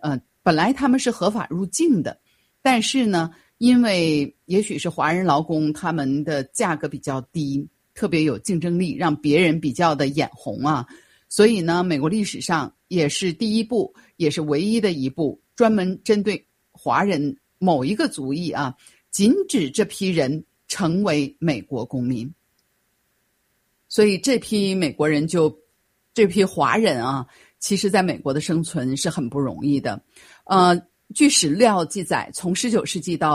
本来他们是合法入境的，但是呢，因为也许是华人劳工他们的价格比较低，特别有竞争力，让别人比较的眼红啊，所以呢，美国历史上也是第一部，也是唯一的一部专门针对华人某一个族裔啊，禁止这批人成为美国公民。所以这批美国人这批华人啊，其实在美国的生存是很不容易的。据史料记载，从19世纪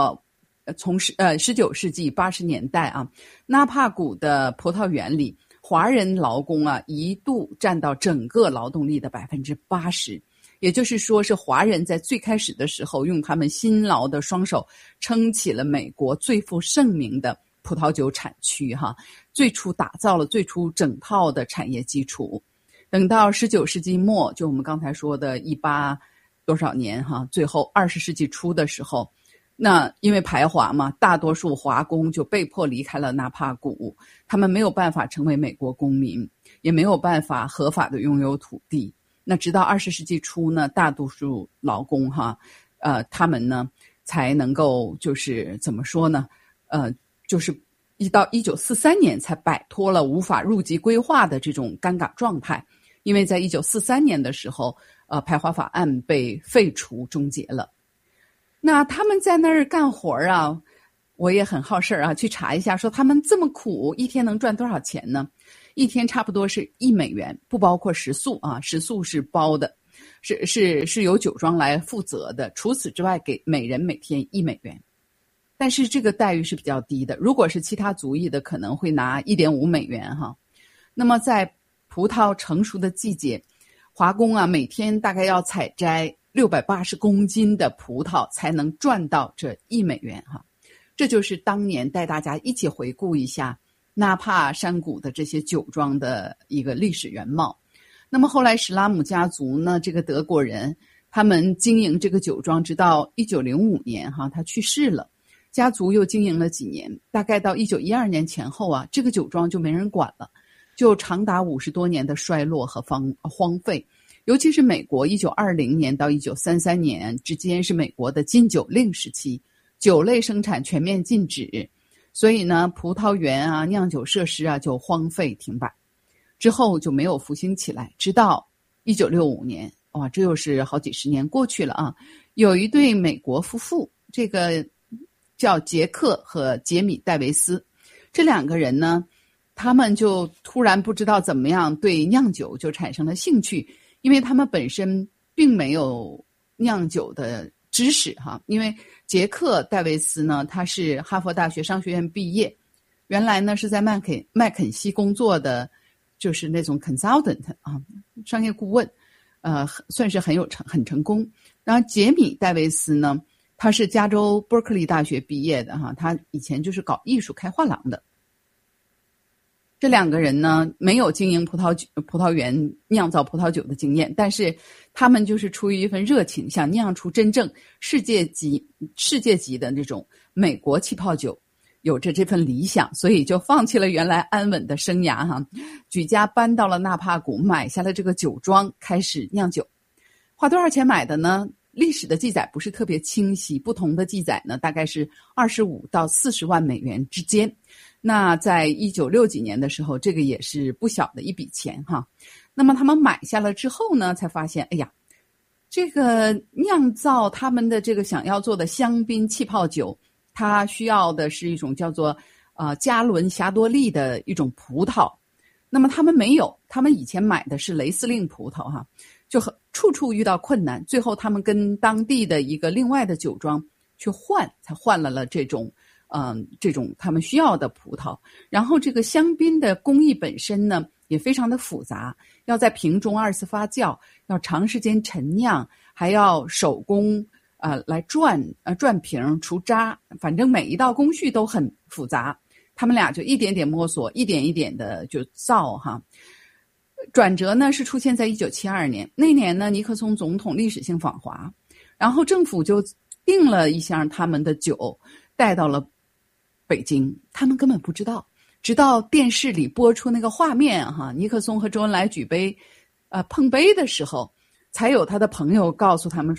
80年代啊，纳帕谷的葡萄园里，华人劳工啊一度占到整个劳动力的80%，也就是说是华人在最开始的时候用他们辛劳的双手撑起了美国最负盛名的葡萄酒产区哈，最初打造了最初整套的产业基础。等到19世纪末，就我们刚才说的18多少年哈，最后20世纪初的时候，那因为排华嘛，大多数华工就被迫离开了纳帕谷，他们没有办法成为美国公民，也没有办法合法的拥有土地。那直到20世纪初呢，大多数劳工哈，他们呢才能够就是怎么说呢，就是一到1943年才摆脱了无法入籍规划的这种尴尬状态，因为在1943年的时候，排华法案被废除终结了。那他们在那儿干活啊，我也很好事啊，去查一下，说他们这么苦，一天能赚多少钱呢？一天差不多是1美元，不包括食宿啊，食宿是包的，是由酒庄来负责的。除此之外，给每人每天1美元。但是这个待遇是比较低的，如果是其他族裔的，可能会拿1.5美元哈。那么在葡萄成熟的季节，华工啊每天大概要采摘680公斤的葡萄才能赚到这1美元哈。这就是当年带大家一起回顾一下纳帕山谷的这些酒庄的一个历史原貌。那么后来史拉姆家族呢，这个德国人，他们经营这个酒庄直到1905年哈，他去世了，家族又经营了几年，大概到1912年前后啊，这个酒庄就没人管了，就长达50多年的衰落和荒废。尤其是美国1920年到1933年之间是美国的禁酒令时期，酒类生产全面禁止，所以呢，葡萄园啊、酿酒设施啊就荒废停摆，之后就没有复兴起来。直到1965年，哇，这又是好几十年过去了啊！有一对美国夫妇，这个叫杰克和杰米·戴维斯，这两个人呢，他们就突然不知道怎么样对酿酒就产生了兴趣，因为他们本身并没有酿酒的知识哈。因为杰克·戴维斯呢，他是哈佛大学商学院毕业，原来呢是在麦肯锡工作的，就是那种 consultant 啊，商业顾问，算是很成功。然后杰米·戴维斯呢，他是加州伯克利大学毕业的哈，他以前就是搞艺术开画廊的。这两个人呢，没有经营葡萄园酿造葡萄酒的经验，但是他们就是出于一份热情，想酿出真正世界级的那种美国气泡酒，有着这份理想，所以就放弃了原来安稳的生涯哈，举家搬到了纳帕谷，买下了这个酒庄，开始酿酒。花多少钱买的呢？历史的记载不是特别清晰，不同的记载呢，大概是25到40万美元之间。那在1960几年的时候，这个也是不小的一笔钱哈。那么他们买下了之后呢，才发现，哎呀，这个酿造他们的这个想要做的香槟气泡酒，它需要的是一种叫做加伦霞多丽的一种葡萄。那么他们没有，他们以前买的是雷司令葡萄哈，就处处遇到困难，最后他们跟当地的一个另外的酒庄去换，才换了这种他们需要的葡萄。然后这个香槟的工艺本身呢也非常的复杂，要在瓶中2次发酵，要长时间陈酿，还要手工来转瓶除渣，反正每一道工序都很复杂。他们俩就一点点摸索，一点一点的就造哈。转折呢是出现在1972年，那年呢尼克松总统历史性访华，然后政府就订了一箱他们的酒带到了北京，他们根本不知道，直到电视里播出那个画面哈，尼克松和周恩来举杯碰杯的时候，才有他的朋友告诉他们